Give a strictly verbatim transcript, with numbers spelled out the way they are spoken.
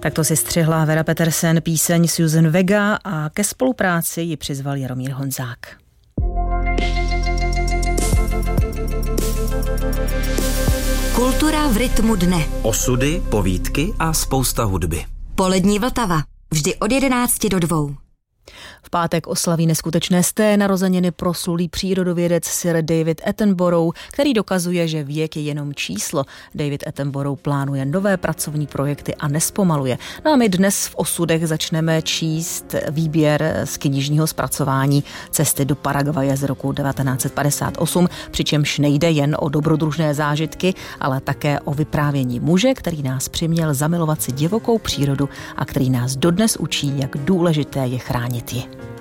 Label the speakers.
Speaker 1: Takto si střihla Vera Petersen píseň Susan Vega a ke spolupráci ji přizval Jaromír Honzák.
Speaker 2: Kultura v rytmu dne.
Speaker 3: Osudy, povídky a spousta hudby.
Speaker 2: Polední Vltava. Vždy od jedenácti do dvou.
Speaker 1: V pátek oslaví neskutečné sté narozeniny proslulý přírodovědec Sir David Attenborough, který dokazuje, že věk je jenom číslo. David Attenborough plánuje nové pracovní projekty a nespomaluje. No a my dnes v Osudech začneme číst výběr z knižního zpracování Cesty do Paraguaje z roku devatenáct padesát osm, přičemž nejde jen o dobrodružné zážitky, ale také o vyprávění muže, který nás přiměl zamilovat si divokou přírodu a který nás dodnes učí, jak důležité je chránit ji.